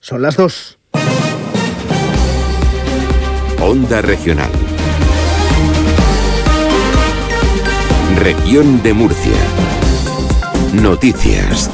Son las 2. Onda Regional. Región de Murcia. Noticias.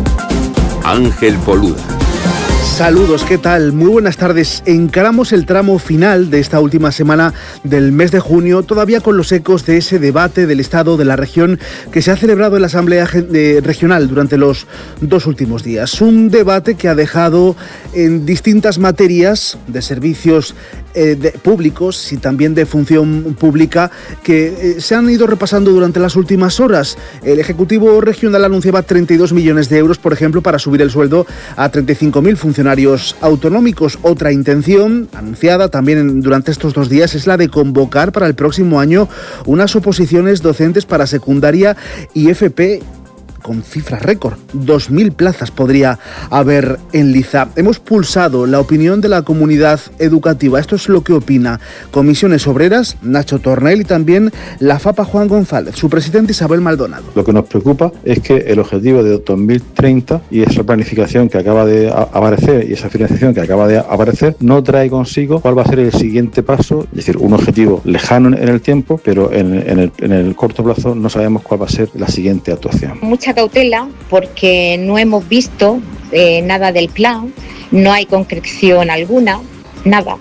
Ángel Poluda. Saludos, ¿qué tal? Muy buenas tardes. Encaramos el tramo final de esta última semana del mes de junio, todavía con los ecos de ese debate del Estado de la región que se ha celebrado en la Asamblea Regional durante los 2 últimos días. Un debate que ha dejado en distintas materias de servicios públicos y también de función pública que se han ido repasando durante las últimas horas. El Ejecutivo Regional anunciaba 32 millones de euros, por ejemplo, para subir el sueldo a 35.000 funcionarios autonómicos. Otra intención anunciada también durante estos 2 días es la de convocar para el próximo año unas oposiciones docentes para secundaria y FP con cifras récord. 2.000 plazas podría haber en Liza. Hemos pulsado la opinión de la comunidad educativa. Esto es lo que opina Comisiones Obreras, Nacho Tornel, y también la FAPA Juan González, su presidente Isabel Maldonado. Lo que nos preocupa es que el objetivo de 2030 y esa planificación que acaba de aparecer y esa financiación que acaba de aparecer no trae consigo cuál va a ser el siguiente paso, es decir, un objetivo lejano en el tiempo, pero en el corto plazo no sabemos cuál va a ser la siguiente actuación. Mucha cautela porque no hemos visto nada del plan, no hay concreción alguna, nada.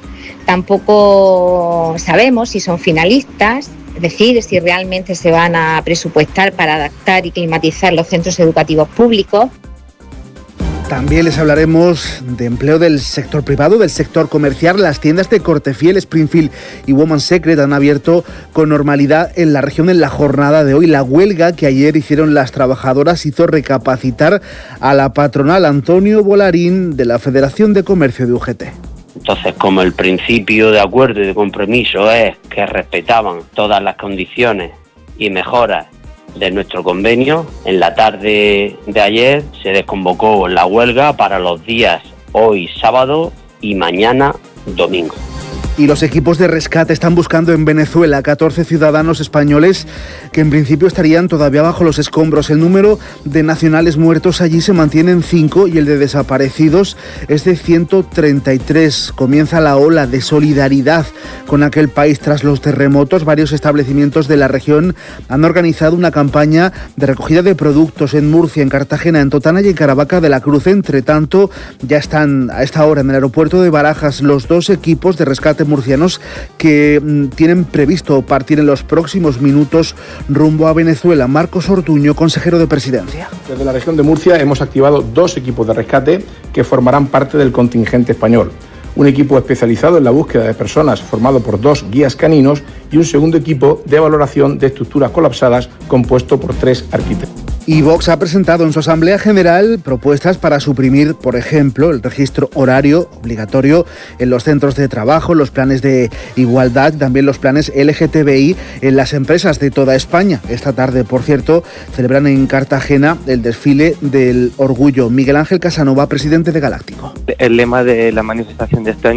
Tampoco sabemos si son finalistas, es decir, si realmente se van a presupuestar para adaptar y climatizar los centros educativos públicos. También les hablaremos de empleo del sector privado, del sector comercial. Las tiendas de Cortefiel, Springfield y Woman's Secret han abierto con normalidad en la región en la jornada de hoy. La huelga que ayer hicieron las trabajadoras hizo recapacitar a la patronal. Antonio Bolarín, de la Federación de Comercio de UGT. Entonces, como el principio de acuerdo y de compromiso es que respetaban todas las condiciones y mejoras de nuestro convenio, en la tarde de ayer se desconvocó la huelga para los días hoy sábado y mañana domingo. Y los equipos de rescate están buscando en Venezuela a 14 ciudadanos españoles que en principio estarían todavía bajo los escombros. El número de nacionales muertos allí se mantiene en 5 y el de desaparecidos es de 133. Comienza la ola de solidaridad con aquel país tras los terremotos. Varios establecimientos de la región han organizado una campaña de recogida de productos en Murcia, en Cartagena, en Totana y en Caravaca de la Cruz. Entre tanto, ya están a esta hora en el aeropuerto de Barajas los 2 equipos de rescate murcianos que tienen previsto partir en los próximos minutos rumbo a Venezuela. Marcos Ortuño, consejero de Presidencia. Desde la región de Murcia hemos activado 2 equipos de rescate que formarán parte del contingente español. Un equipo especializado en la búsqueda de personas formado por 2 guías caninos y un segundo equipo de valoración de estructuras colapsadas compuesto por 3 arquitectos. Y Vox ha presentado en su Asamblea General propuestas para suprimir, por ejemplo, el registro horario obligatorio en los centros de trabajo, los planes de igualdad, también los planes LGTBI en las empresas de toda España. Esta tarde, por cierto, celebran en Cartagena el desfile del orgullo. Miguel Ángel Casanova, presidente de Galáctico. El lema de la manifestación de este año